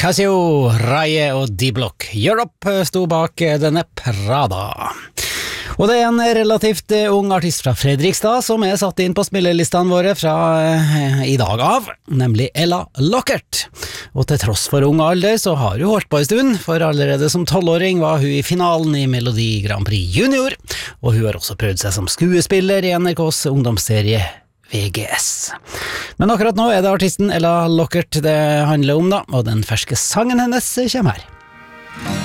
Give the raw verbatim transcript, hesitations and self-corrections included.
Casio, Raye og D-Block Europe sto bak denne Prada. Og det er en relativt ung artist fra Fredrikstad som er satt inn på spillelistene våre fra eh, i dag av, nemlig Ella Lockert. Og til tross for ung alder så har hun holdt på en stund, for allerede som tolvåring var hun i finalen i Melodi Grand Prix Junior, og hun har også prøvd seg som skuespiller i N R K's ungdomsserie V G S. Men akkurat nå er det artisten Ella Lockert det handler om da, og den ferske sangen hennes kommer her.